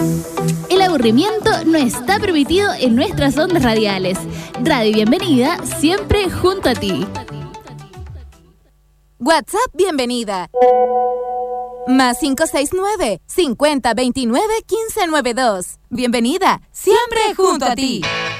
El aburrimiento no está permitido en nuestras ondas radiales. Radio Bienvenida, siempre junto a ti. WhatsApp Bienvenida. Más 569-5029-1592. Bienvenida, siempre junto a ti.